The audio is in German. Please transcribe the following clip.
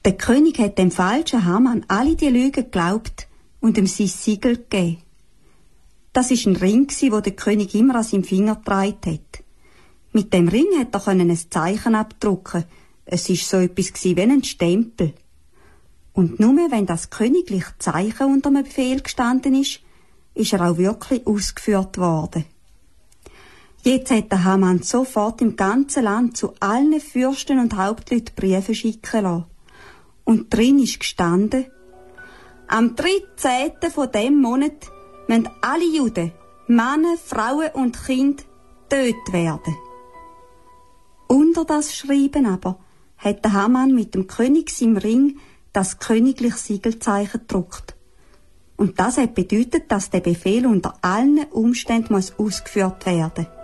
Der König hat dem falschen Haman alle die Lügen geglaubt und ihm sein Siegel gegeben. Das war ein Ring, den der König immer an seinem Finger getragen hat. Mit dem Ring hat er ein Zeichen abdrucken. Es war so etwas wie ein Stempel. Und nur wenn das königliche Zeichen unter einem Befehl gestanden ist er auch wirklich ausgeführt worden. Jetzt hat der Haman sofort im ganzen Land zu allen Fürsten und Hauptleuten Briefe schicken lassen. Und drin ist gestanden: Am 13. von dem Monat müssen alle Juden, Männer, Frauen und Kinder getötet werden. Unter das Schreiben aber hat der Haman mit dem König seinem Ring das königliche Siegelzeichen gedruckt. Und das hat bedeutet, dass der Befehl unter allen Umständen ausgeführt werden muss.